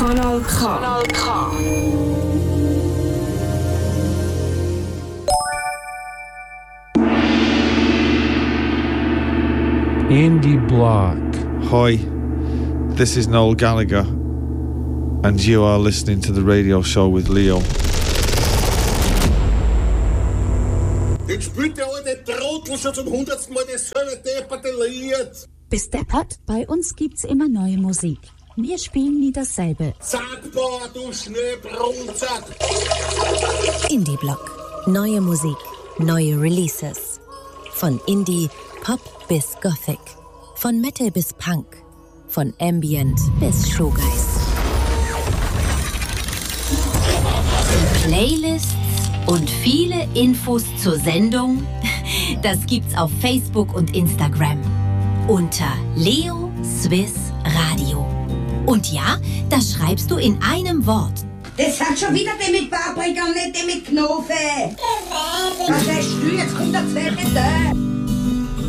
Kanal K. Kanal K. Indie Block. Hi, this is Noel Gallagher, and you are listening to the radio show with Leo. Jetzt spielt der alte Trottel schon zum 100. Mal dasselbe depperte Lied. Bis deppert, bei uns gibt's immer neue Musik. Wir spielen nie dasselbe. Sagbar, du Schneebrunzer. Indie Block. Neue Musik, neue Releases. Von Indie, Pop bis Gothic. Von Metal bis Punk. Von Ambient bis Showgeist. Playlists und viele Infos zur Sendung, das gibt's auf Facebook und Instagram unter Leo Swiss Radio. Und ja, das schreibst du in einem Wort. Das hat schon wieder die mit Paprika und nicht die mit Knofe. Was heißt du? Jetzt kommt der zweite Teil.